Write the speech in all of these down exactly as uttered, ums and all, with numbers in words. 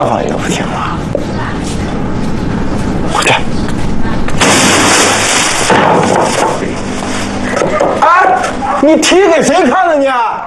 哎呦天啊！我这，哎，你踢给谁看了你？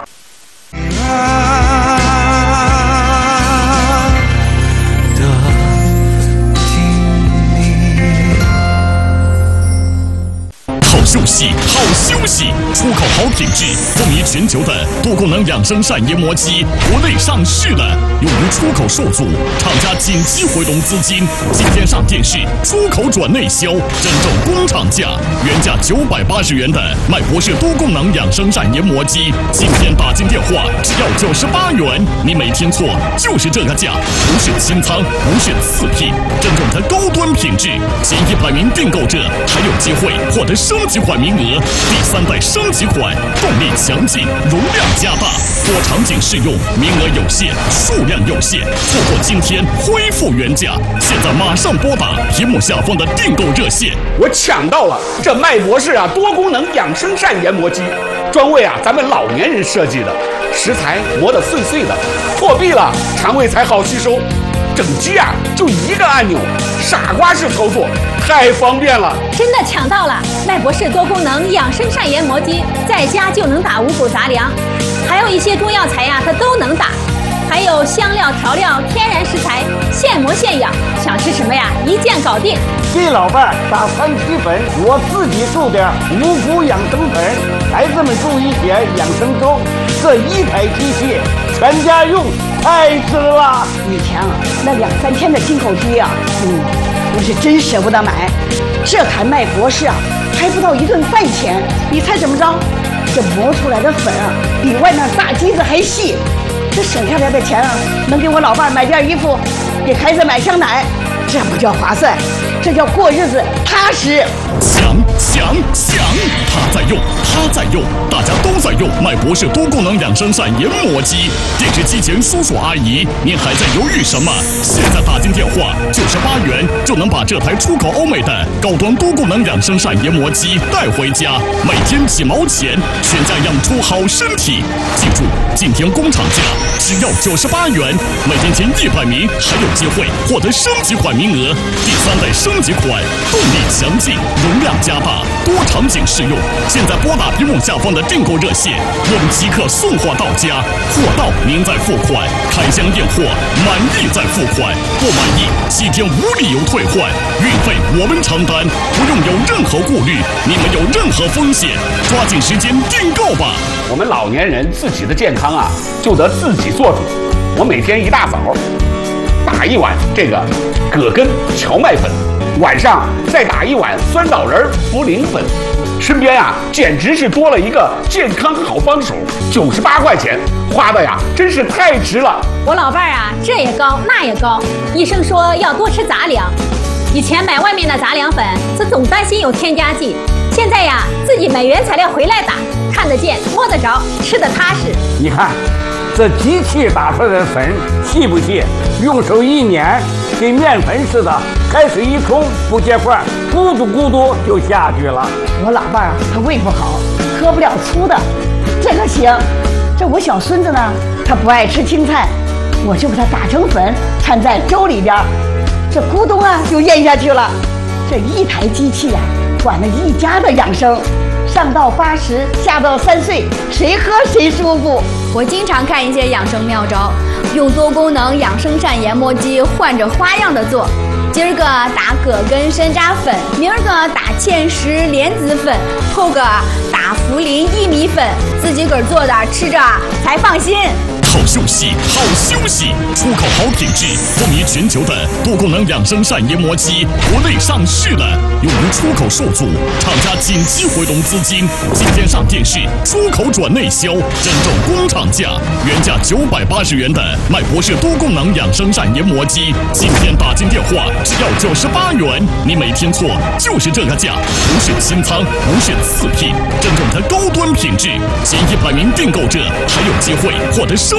好休息，好休息！出口好品质，风靡全球的多功能养生扇研磨机，国内上市了，由于出口受阻，厂家紧急回笼资金，今天上电视，出口转内销，真正工厂价，原价九百八十元的麦博士多功能养生扇研磨机，今天打进电话只要九十八元，你没听错，就是这个价，不是清仓，不是次品，真正的高端品质，前一百名订购者还有机会获得升级款名额，第三代升级款，动力强劲，容量加大，多场景适用，名额有限，数量有限，错过今天恢复原价，现在马上拨打屏幕下方的订购热线。 我抢到了这麦博士啊多功能养生扇研磨机，专为啊咱们老年人设计的，食材磨得碎碎的，破壁了肠胃才好吸收。整机啊就一个按钮，傻瓜式操作，太方便了。 真的抢到了麦博士多功能养生扇研磨机，在家就能打五谷杂粮，还有一些中药材呀它都能打，还有香料调料天然食材，现磨现养，想吃什么呀一键搞定。 给老伴儿打三七粉，我自己做点五谷养生粉，孩子们注一些养生粥，这一台机器全家用太值了。 以前啊那两三千的进口机啊，嗯，我是真舍不得买。这台麦博士啊还不到一顿饭钱，你猜怎么着？这磨出来的粉啊比外面大机子还细，这省下来的钱啊能给我老伴买件衣服，给孩子买箱奶，这不叫划算，这叫过日子踏实。 想想想，他在用，他在用，大家都在用麦博士多功能养生扇研磨机。电视机前叔叔阿姨，您还在犹豫什么？现在打进电话，九十八元就能把这台出口欧美的高端多功能养生扇研磨机带回家，每天几毛钱，全家养出好身体。记住，今天工厂价只要九十八元，每天前一百名还有机会获得升级款名额，第三代升级款，动力强劲，容量加大，多场景适用。现在拨打屏幕下方的订购热线，我们即刻送货到家，货到您再付款，开箱验货，满意再付款，不满意七天无理由退换，运费我们承担，不用有任何顾虑，你们有任何风险，抓紧时间订购吧。 我们老年人自己的健康啊就得自己做主。我每天一大早打一碗这个葛根荞麦粉，晚上再打一碗酸枣仁茯苓粉，身边啊简直是多了一个健康好帮手。九十八块钱花的呀真是太值了。 我老伴儿啊这也高那也高，医生说要多吃杂粮，以前买外面的杂粮粉是总担心有添加剂，现在呀自己买原材料回来打，看得见摸得着，吃得踏实。 你看这机器打出来的粉细不细？用手一捻，跟面粉似的，开水一冲不结块，咕嘟咕嘟就下去了。 我老伴儿啊他胃不好，喝不了粗的，这个行。这我小孙子呢，他不爱吃青菜，我就把它打成粉，掺在粥里边，这咕咚啊就咽下去了。这一台机器呀、啊，管了一家的养生，上到八十，下到三岁，谁喝谁舒服。 我经常看一些养生妙招，用多功能养生扇研磨机换着花样的做。今儿个打葛根山楂粉，明儿个打芡实莲子粉，后个打茯苓薏米粉，自己个儿做的，吃着才放心。 好休息，好休息！出口好品质，风靡全球的多功能养生扇研磨机，国内上市了。由于出口受阻，厂家紧急回笼资金，今天上电视，出口转内销，真正工厂价，原价九百八十元的麦博士多功能养生扇研磨机，今天打进电话只要九十八元，你没听错，就是这个价，不是清仓，不是次品，真正的高端品质，前一百名订购者还有机会获得升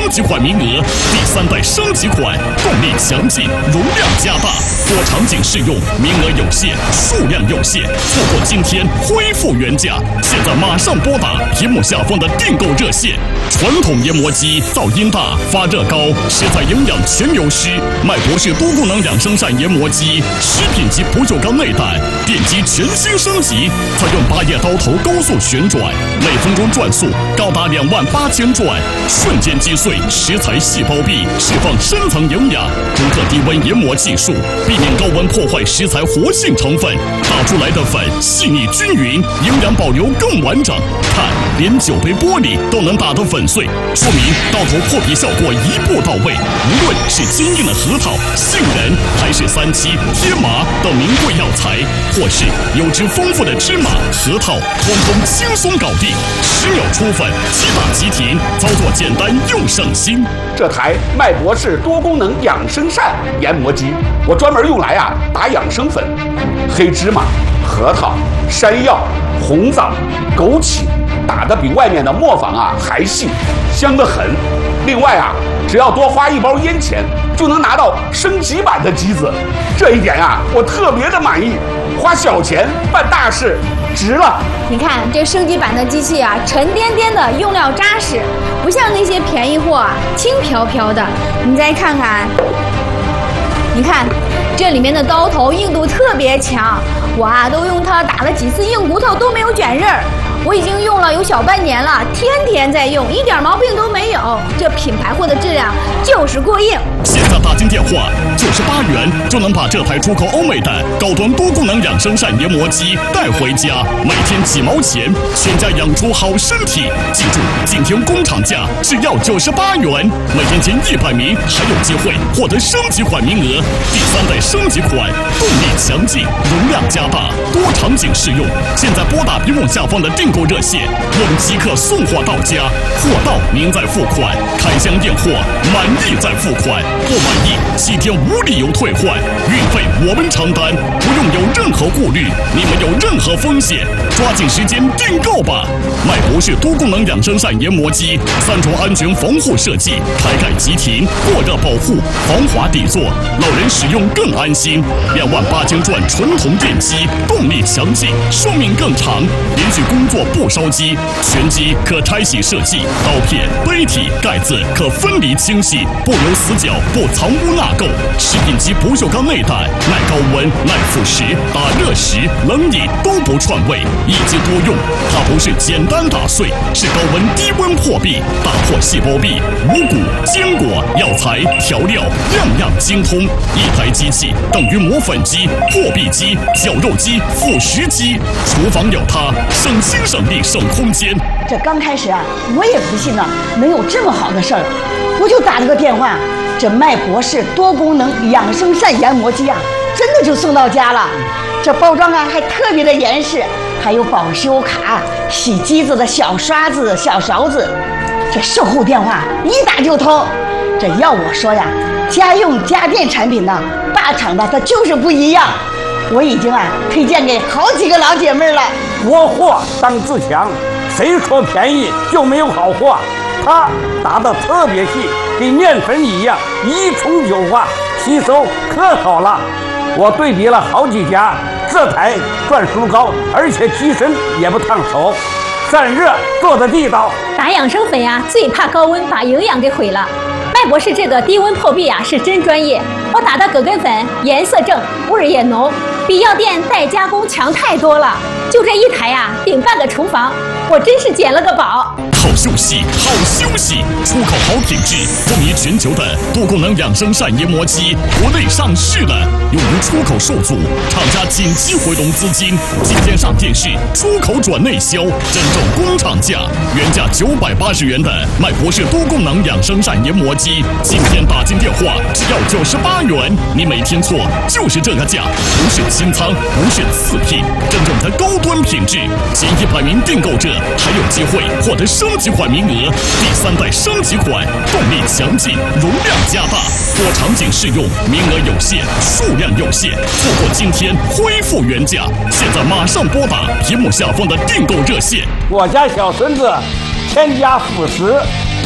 升级款名额，第三代升级款，动力强劲，容量加大，多场景适用，名额有限，数量有限，错过今天恢复原价。现在马上拨打屏幕下方的订购热线。传统研磨机噪音大、发热高，食材营养全流失。麦博士多功能养生扇研磨机，食品级不锈钢内胆，电机全新升级，采用八叶刀头高速旋转，每分钟转速高达两万八千转，瞬间击碎食材细胞壁，释放深层营养。独特低温研磨技术，避免高温破坏食材活性成分，打出来的粉细腻均匀，营养保留更完整。看，连酒杯玻璃都能打得粉碎，说明刀头破皮效果一步到位。无论是坚硬的核桃、杏仁，还是三七、天麻等名贵药材，或是油脂丰富的芝麻、核桃，通通轻松搞定，十秒出粉，即打即停，操作简单又省心。 这台麦博士多功能养生扇研磨机，我专门用来啊打养生粉，黑芝麻、核桃、山药、红枣、枸杞，打得比外面的磨坊啊还细，香得很。另外啊，只要多花一包烟钱，就能拿到升级版的机子，这一点啊我特别的满意。花小钱办大事，值了。 你看这升级版的机器啊，沉甸甸的，用料扎实，不像那些便宜货啊，轻飘飘的。你再看看，你看这里面的刀头硬度特别强，我啊都用它打了几次硬骨头都没有卷刃儿。我已经用了有小半年了，天天在用，一点毛病都没有。这品牌货的质量就是过硬。 现在打进电话，九十八元就能把这台出口欧美的高端多功能养生扇研磨机带回家，每天几毛钱，全家养出好身体。记住，今天工厂价只要九十八元，每天前一百名还有机会获得升级款名额。第三代升级款，动力强劲，容量加大，多场景适用。现在拨打屏幕下方的订购热线，我们即刻送货到家，货到您再付款，开箱验货，满意再付款，不满意七天无理由退换，运费我们承担，不用有任何顾虑，你们有任何风险，抓紧时间订购吧！麦博士多功能养生扇研磨机，三重安全防护设计，开盖即停，过热保护，防滑底座，老人使用更安心。两万八千转纯铜电机，动力强劲，寿命更长，连续工作不烧机，全机可拆洗设计，刀片、杯体、盖子可分离清洗，不留死角，不藏污纳垢。食品级不锈钢内胆，耐高温、耐腐蚀，打热时、冷饮都不串味，一机多用。它不是简单打碎，是高温低温破壁，打破细胞壁，五谷、坚果、药材、调料，样样精通。一台机器等于磨粉机、破壁机、绞肉机、腐蚀机，厨房有它，省心省力省空间。 这刚开始啊，我也不信啊，能有这么好的事儿，我就打了个电话，这麦博士多功能养生扇研磨机啊，真的就送到家了。这包装啊还特别的严实，还有保修卡、洗机子的小刷子、小勺子。这售后电话一打就通。这要我说呀，家用家电产品呢，大厂的它就是不一样。我已经啊推荐给好几个老姐妹了。 国货当自强，谁说便宜就没有好货？它打得特别细，跟面粉一样，一冲就化，吸收可好了。我对比了好几家，这台转速高，而且机身也不烫手，散热做的地道。 打养生粉呀，最怕高温把营养给毁了。麦博士这个低温破壁啊是真专业，我打的葛根粉颜色正，味儿也浓，比药店代加工强太多了。就这一台呀，顶半个厨房，我真是捡了个宝。 好休息，好休息，出口好品质，风靡全球的多功能养生扇研磨机国内上市了，由于出口受阻，厂家紧急回笼资金，今天上电视，出口转内销，真正工厂价，原价九百八十元的麦博士多功能养生扇研磨机，今天打进电话只要九十八元，你没听错，就是这个价，不是清仓，不是次品，真正的高端品质，前一百名订购者还有机会获得升级款名额，第三代升级款，动力强劲，容量加大，多场景适用，名额有限，数量有限，错过今天恢复原价，现在马上拨打屏幕下方的订购热线。 我家小孙子添加辅食，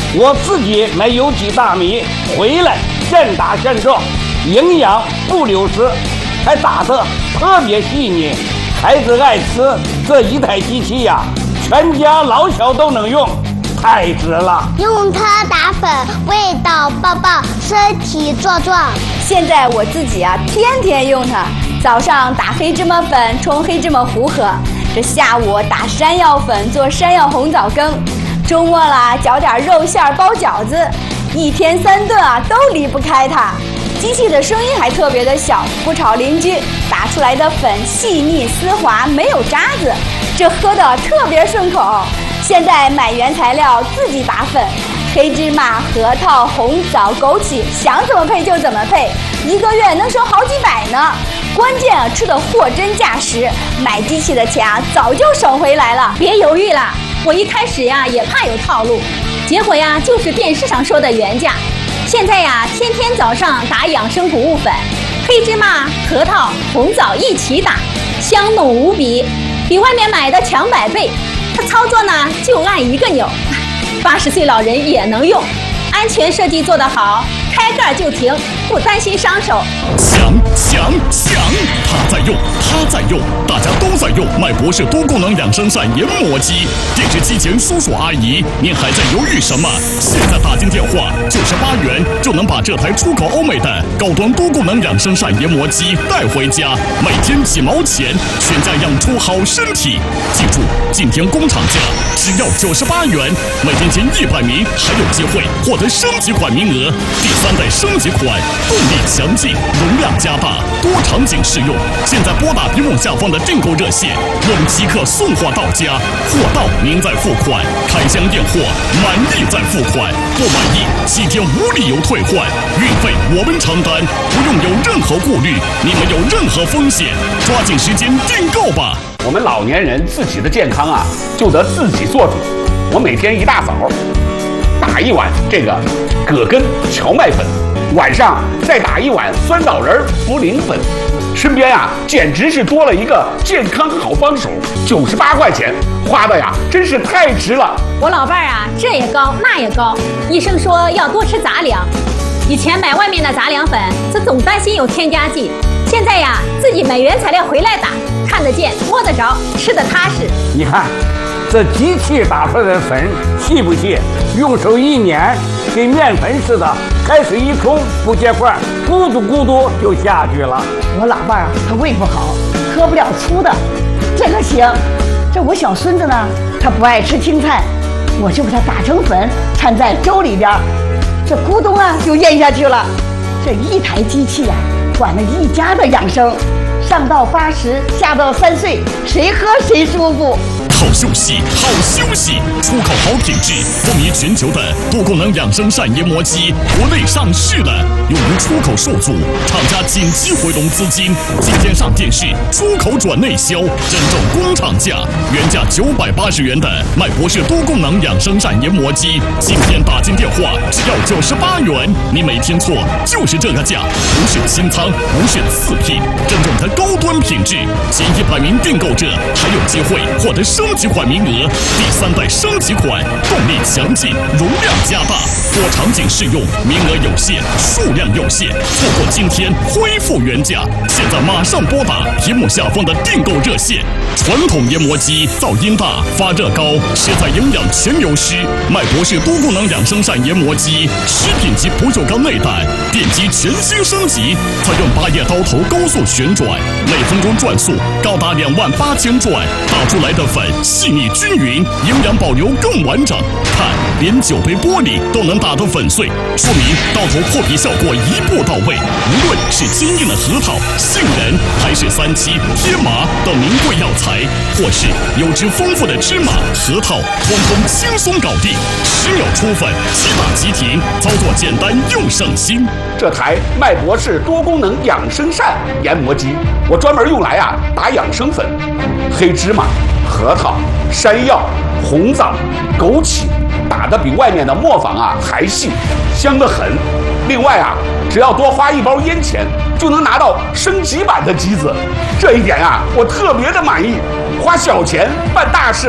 我自己买有机大米回来现打现种，营养不流失，还打得特别细腻，孩子爱吃。这一台机器呀，全家老小都能用，太值了。 用它打粉，味道棒棒，身体壮壮。 现在我自己啊，天天用它。早上打黑芝麻粉冲黑芝麻糊喝，这下午打山药粉做山药红枣羹，周末啦搅点肉馅包饺子，一天三顿啊都离不开它。机器的声音还特别的小，不吵邻居，打出来的粉细腻丝滑，没有渣子，这喝的特别顺口。现在买原材料自己打粉，黑芝麻、核桃、红枣、枸杞，想怎么配就怎么配，一个月能省好几百呢。关键啊，吃的货真价实，买机器的钱啊早就省回来了。 别犹豫了，我一开始呀也怕有套路，结果呀就是电视上说的原价。现在呀，天天早上打养生谷物粉，黑芝麻、核桃、红枣一起打，香浓无比，比外面买的强百倍。它操作呢就按一个钮，八十岁老人也能用，安全设计做得好，开盖就停，不担心伤手。 响响响！他在用，他在用，大家都在用。麦博士多功能养生膳研磨机，电视机前叔叔阿姨，您还在犹豫什么？现在打进电话，九十八元就能把这台出口欧美的高端多功能养生膳研磨机带回家，每天几毛钱，全家养出好身体。记住，今天工厂价只要九十八元，每天前一百名还有机会获得升级款名额。第三代升级款，动力强劲，容量加大，多场景适用。现在拨打屏幕下方的订购热线，我们即刻送货到家，货到您再付款，开箱验货，满意再付款，不满意七天无理由退换，运费我们承担，不用有任何顾虑，你没有任何风险，抓紧时间订购吧。 我们老年人自己的健康啊，就得自己做主。我每天一大早打一碗这个葛根荞麦粉，晚上再打一碗酸枣仁茯苓粉，身边啊简直是多了一个健康好帮手。九十八块钱花的呀，真是太值了。 我老伴儿啊，这也高那也高，医生说要多吃杂粮。以前买外面的杂粮粉，这总担心有添加剂。现在呀，自己买原材料回来打，看得见、摸得着，吃得踏实。 你看，这机器打出来的粉细不细？用手一捻，跟面粉似的，开水一冲不结块，咕嘟咕嘟就下去了。 我老伴儿啊，他胃不好，喝不了粗的，这个行。这我小孙子呢，他不爱吃青菜，我就把它打成粉，掺在粥里边，这咕咚啊就咽下去了。这一台机器呀、啊，管了一家的养生，上到八十，下到三岁，谁喝谁舒服。 好休息，好休息！出口好品质，风靡全球的多功能养生膳研磨机，国内上市了，由于出口受阻，厂家紧急回笼资金，今天上电视，出口转内销，真正工厂价，原价九百八十元的麦博士多功能养生膳研磨机，今天打进电话只要九十八元，你没听错，就是这个价，不是清仓，不是次品，真正的高端品质，前一百名订购者还有机会获得升级款名额，第三代升级款，动力强劲，容量加大，多场景适用，名额有限，数量有限，错过今天恢复原价。现在马上拨打屏幕下方的订购热线。传统研磨机噪音大、发热高，食材营养全流失。麦博士多功能养生膳研磨机，食品级不锈钢内胆，电机全新升级，采用八叶刀头高速旋转，每分钟转速高达两万八千转，打出来的粉细腻均匀，营养保留更完整。看，连酒杯玻璃都能打得粉碎，说明刀头破皮效果一步到位。无论是坚硬的核桃、杏仁，还是三七、天麻等名贵药材，或是油脂丰富的芝麻、核桃，通通轻松搞定，十秒出粉，即打即停，操作简单又省心。 这台麦博士多功能养生膳研磨机，我专门用来啊打养生粉，黑芝麻、核桃、山药、红枣、枸杞，打得比外面的磨坊啊还细，香得很。另外啊，只要多花一包烟钱，就能拿到升级版的机子，这一点啊我特别的满意。花小钱办大事，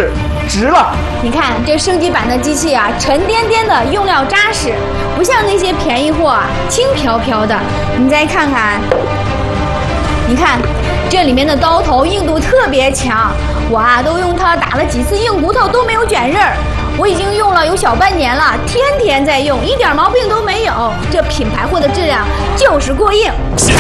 值了。 你看这升级版的机器啊，沉甸甸的，用料扎实，不像那些便宜货啊，轻飘飘的。你再看看，你看这里面的刀头硬度特别强，我啊都用它打了几次硬骨头都没有卷刃儿。我已经用了有小半年了，天天在用，一点毛病都没有。这品牌货的质量就是过硬。